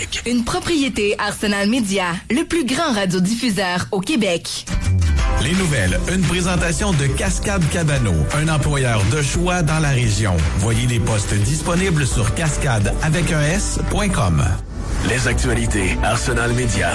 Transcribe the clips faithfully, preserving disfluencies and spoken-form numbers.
Québec. Une propriété Arsenal Media, le plus grand radiodiffuseur au Québec. Les nouvelles, une présentation de Cascade Cabano, un employeur de choix dans la région. Voyez les postes disponibles sur cascade avec un S point com. Les actualités Arsenal Media.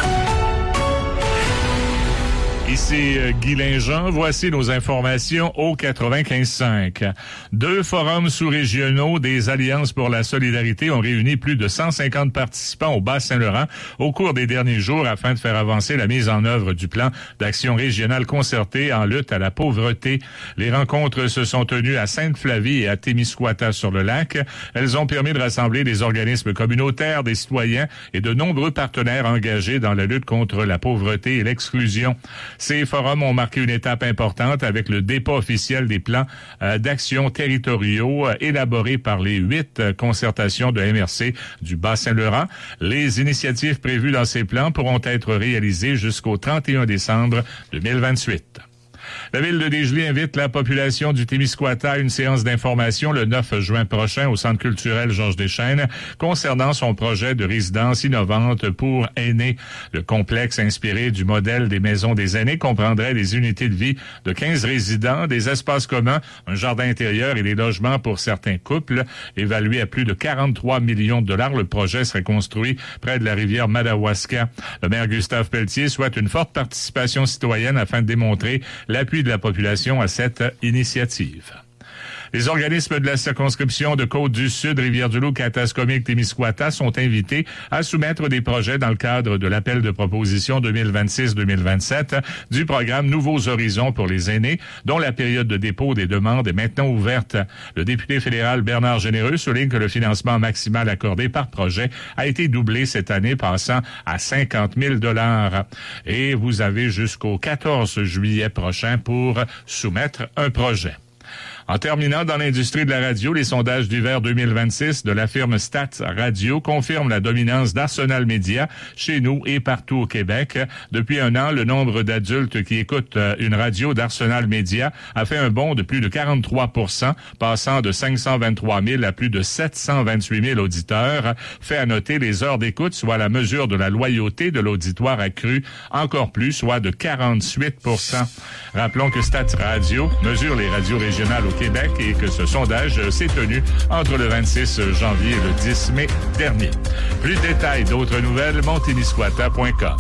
Ici euh, Guy Linjean, voici nos informations au quatre-vingt-quinze cinq. Deux forums sous-régionaux des Alliances pour la solidarité ont réuni plus de cent cinquante participants au Bas-Saint-Laurent au cours des derniers jours afin de faire avancer la mise en œuvre du plan d'action régionale concerté en lutte à la pauvreté. Les rencontres se sont tenues à Sainte-Flavie et à Témiscouata-sur-le-Lac. Elles ont permis de rassembler des organismes communautaires, des citoyens et de nombreux partenaires engagés dans la lutte contre la pauvreté et l'exclusion. Ces forums ont marqué une étape importante avec le dépôt officiel des plans euh, d'action territoriaux euh, élaborés par les huit euh, concertations de M R C du Bas-Saint-Laurent. Les initiatives prévues dans ces plans pourront être réalisées jusqu'au trente et un décembre deux mille vingt-huit. La ville de Dégelée invite la population du Témiscouata à une séance d'information le neuf juin prochain au Centre culturel Georges Deschênes concernant son projet de résidence innovante pour aînés. Le complexe inspiré du modèle des maisons des aînés comprendrait des unités de vie de quinze résidents, des espaces communs, un jardin intérieur et des logements pour certains couples. Évalué à plus de quarante-trois millions de dollars, le projet serait construit près de la rivière Madawaska. Le maire Gustave Pelletier souhaite une forte participation citoyenne afin de démontrer l'appui de la population à cette initiative. Les organismes de la circonscription de Côte-du-Sud, Rivière-du-Loup, Katascomique, Témiscouata sont invités à soumettre des projets dans le cadre de l'appel de proposition deux mille vingt-six deux mille vingt-sept du programme Nouveaux Horizons pour les aînés, dont la période de dépôt des demandes est maintenant ouverte. Le député fédéral Bernard Généreux souligne que le financement maximal accordé par projet a été doublé cette année, passant à cinquante mille dollars. Et vous avez jusqu'au quatorze juillet prochain pour soumettre un projet. En terminant, dans l'industrie de la radio, les sondages d'hiver deux mille vingt-six de la firme Stats Radio confirment la dominance d'Arsenal Media chez nous et partout au Québec. Depuis un an, le nombre d'adultes qui écoutent une radio d'Arsenal Media a fait un bond de plus de quarante-trois pour cent, passant de cinq cent vingt-trois mille à plus de sept cent vingt-huit mille auditeurs. Fait à noter, les heures d'écoute, soit la mesure de la loyauté de l'auditoire, a cru encore plus, soit de quarante-huit pour cent. Rappelons que Stats Radio mesure les radios régionales au Québec et que ce sondage s'est tenu entre le vingt-six janvier et le dix mai dernier. Plus de détails, d'autres nouvelles, montémiscouata point com.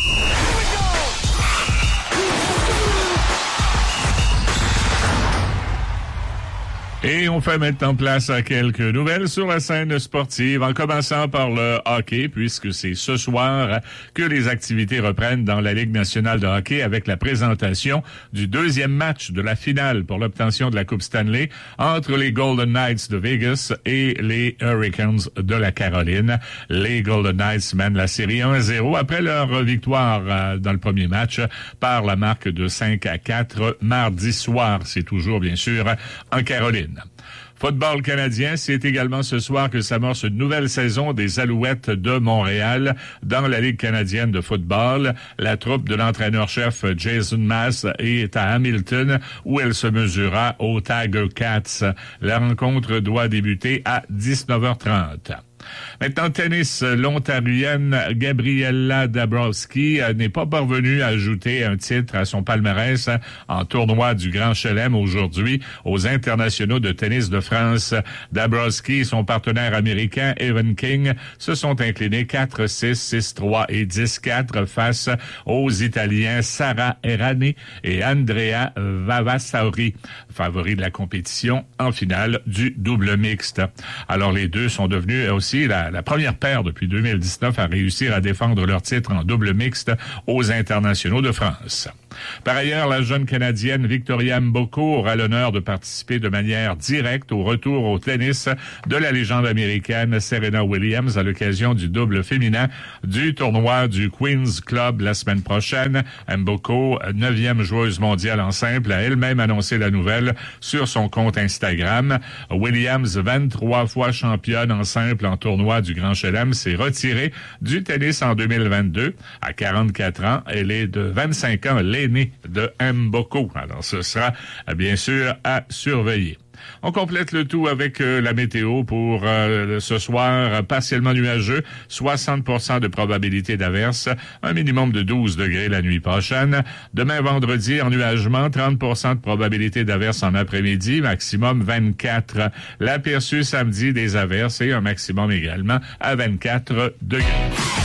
Et on fait maintenant place à quelques nouvelles sur la scène sportive, en commençant par le hockey, puisque c'est ce soir que les activités reprennent dans la Ligue nationale de hockey avec la présentation du deuxième match de la finale pour l'obtention de la Coupe Stanley entre les Golden Knights de Vegas et les Hurricanes de la Caroline. Les Golden Knights mènent la série un à zéro après leur victoire dans le premier match par la marque de cinq à quatre mardi soir. C'est toujours, bien sûr, en Caroline. Football canadien, c'est également ce soir que s'amorce une nouvelle saison des Alouettes de Montréal dans la Ligue canadienne de football. La troupe de l'entraîneur-chef Jason Maas est à Hamilton où elle se mesurera aux Tiger Cats. La rencontre doit débuter à dix-neuf heures trente. Maintenant, tennis, l'Ontarienne Gabriela Dabrowski n'est pas parvenue à ajouter un titre à son palmarès en tournoi du Grand Chelem aujourd'hui aux internationaux de tennis de France. Dabrowski et son partenaire américain Evan King se sont inclinés quatre six, six trois et dix quatre face aux Italiens Sara Errani et Andrea Vavasauri, favoris de la compétition en finale du double mixte. Alors, les deux sont devenus aussi La, la première paire depuis deux mille dix-neuf à réussir à défendre leur titre en double mixte aux internationaux de France. Par ailleurs, la jeune Canadienne Victoria Mboko aura l'honneur de participer de manière directe au retour au tennis de la légende américaine Serena Williams à l'occasion du double féminin du tournoi du Queen's Club la semaine prochaine. Mboko, neuvième joueuse mondiale en simple, a elle-même annoncé la nouvelle sur son compte Instagram. Williams, vingt-trois fois championne en simple en tournoi du Grand Chelem, s'est retirée du tennis en deux mille vingt-deux. À quarante-quatre ans, elle est de vingt-cinq ans l'aînée de Mboko. Alors, ce sera bien sûr à surveiller. On complète le tout avec euh, la météo pour euh, ce soir, partiellement nuageux, soixante pour cent de probabilité d'averse, un minimum de douze degrés la nuit prochaine. Demain vendredi, ennuagement, trente pour cent de probabilité d'averse en après-midi, maximum vingt-quatre. L'aperçu samedi des averses et un maximum également à vingt-quatre degrés.